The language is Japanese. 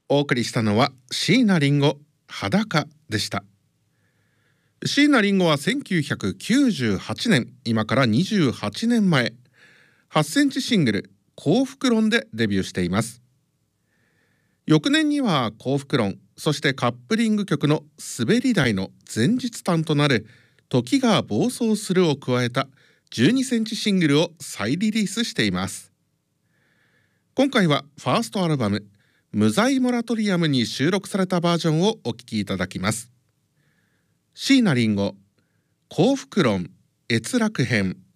お送りしたのは椎名林檎裸でした。椎名林檎は1998年、今から28年前、8センチシングル幸福論でデビューしています。翌年には幸福論、そしてカップリング曲の滑り台の前日譚となる時が暴走するを加えた12センチシングルを再リリースしています。今回はファーストアルバム無罪モラトリアムに収録されたバージョンをお聴きいただきます。椎名林檎幸福論閲楽編。